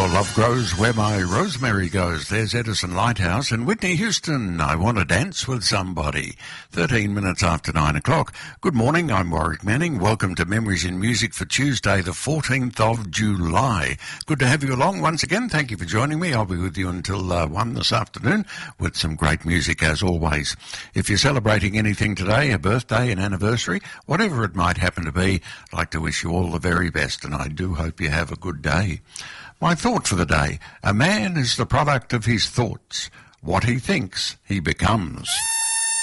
Love grows where my rosemary goes. There's Edison Lighthouse and Whitney Houston. I want to dance with somebody. 13 minutes after 9 o'clock. Good morning, I'm Warwick Manning. Welcome to Memories in Music for Tuesday, the 14th of July. Good to have you along once again. Thank you for joining me. I'll be with you until 1 this afternoon with some great music as always. If you're celebrating anything today, a birthday, an anniversary, whatever it might happen to be, I'd like to wish you all the very best, and I do hope you have a good day. My thought for the day: a man is the product of his thoughts. What he thinks, he becomes.